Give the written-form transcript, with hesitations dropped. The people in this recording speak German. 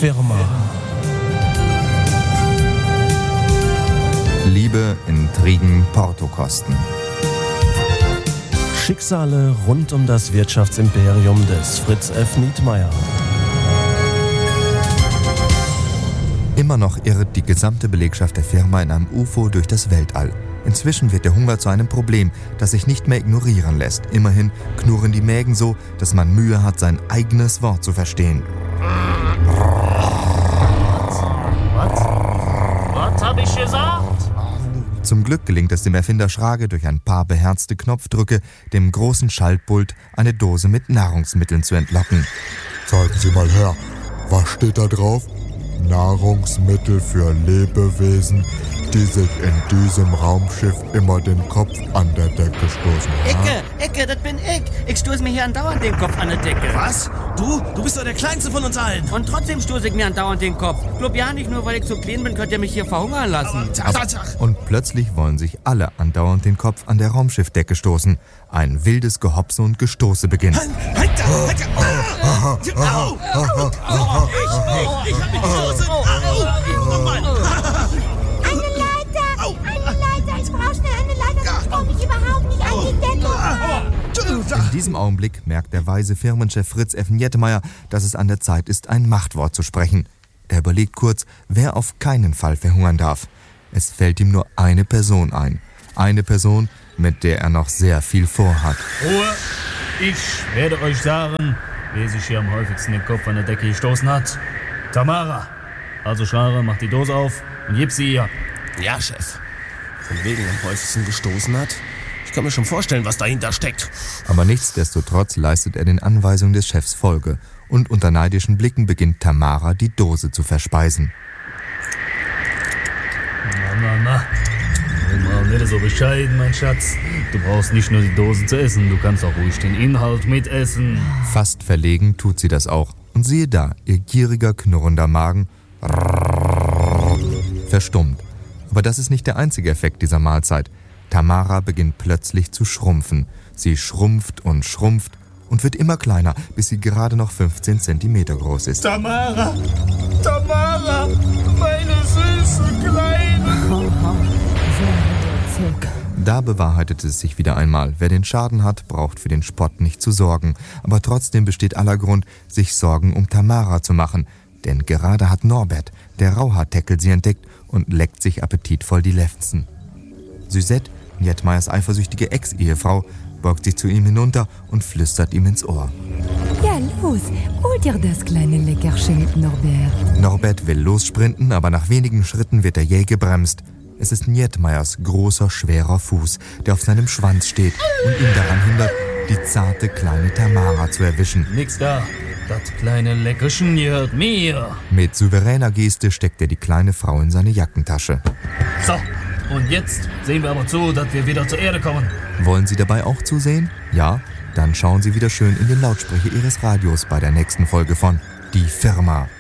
Firma. Liebe, Intrigen, Portokosten. Schicksale rund um das Wirtschaftsimperium des Fritz F. Nietmeyer. Immer noch irrt die gesamte Belegschaft der Firma in einem UFO durch das Weltall. Inzwischen wird der Hunger zu einem Problem, das sich nicht mehr ignorieren lässt. Immerhin knurren die Mägen so, dass man Mühe hat, sein eigenes Wort zu verstehen. Was hab ich gesagt? Zum Glück gelingt es dem Erfinder Schrage durch ein paar beherzte Knopfdrücke, dem großen Schaltpult eine Dose mit Nahrungsmitteln zu entlocken. Zeigen Sie mal her, was steht da drauf? Nahrungsmittel für Lebewesen, die sich in diesem Raumschiff immer den Kopf an der Decke stoßen. Ecke, das bin ich. Ich stoße mir hier andauernd den Kopf an der Decke. Was? Du? Du bist doch der Kleinste von uns allen. Und trotzdem stoße ich mir andauernd den Kopf. Glaub ja nicht, nur weil ich so klein bin, könnt ihr mich hier verhungern lassen. Und plötzlich wollen sich alle andauernd den Kopf an der Raumschiffdecke stoßen. Ein wildes Gehopse und Gestoße beginnt. Ich hab mich gestoßen. Eine Leiter, ich brauch schnell eine Leiter, sonst komme ich überhaupt nicht an die Decke. In diesem Augenblick merkt der weise Firmenchef Fritz F. Nietmeyer, dass es an der Zeit ist, ein Machtwort zu sprechen. Er überlegt kurz, wer auf keinen Fall verhungern darf. Es fällt ihm nur eine Person ein. Eine Person, mit der er noch sehr viel vorhat. Ruhe! Ich werde euch sagen, wer sich hier am häufigsten den Kopf an der Decke gestoßen hat. Tamara. Also Schrage, mach die Dose auf und gib sie ihr. Ja, Chef. Von wegen am häufigsten gestoßen hat. Ich kann mir schon vorstellen, was dahinter steckt. Aber nichtsdestotrotz leistet er den Anweisungen des Chefs Folge. Und unter neidischen Blicken beginnt Tamara, die Dose zu verspeisen. Na. Nicht so bescheiden, mein Schatz. Du brauchst nicht nur die Dose zu essen, du kannst auch ruhig den Inhalt mitessen. Fast verlegen tut sie das auch. Und siehe da, ihr gieriger, knurrender Magen verstummt. Aber das ist nicht der einzige Effekt dieser Mahlzeit. Tamara beginnt plötzlich zu schrumpfen. Sie schrumpft und wird immer kleiner, bis sie gerade noch 15 Zentimeter groß ist. Tamara, meine süße Kleine. Da bewahrheitet es sich wieder einmal. Wer den Schaden hat, braucht für den Spott nicht zu sorgen. Aber trotzdem besteht aller Grund, sich Sorgen um Tamara zu machen. Denn gerade hat Norbert, der Rauhaarteckel, sie entdeckt und leckt sich appetitvoll die Lefzen. Suzette, Nietmeyers eifersüchtige Ex-Ehefrau, beugt sich zu ihm hinunter und flüstert ihm ins Ohr. Ja, los, hol dir das kleine Leckerchen, Norbert. Norbert will lossprinten, aber nach wenigen Schritten wird er jäh gebremst. Es ist Nietmeyers großer, schwerer Fuß, der auf seinem Schwanz steht und ihn daran hindert, die zarte kleine Tamara zu erwischen. Nix da. Das kleine Leckerchen gehört mir. Mit souveräner Geste steckt er die kleine Frau in seine Jackentasche. So, und jetzt sehen wir aber zu, dass wir wieder zur Erde kommen. Wollen Sie dabei auch zusehen? Ja? Dann schauen Sie wieder schön in den Lautsprecher Ihres Radios bei der nächsten Folge von Die Firma.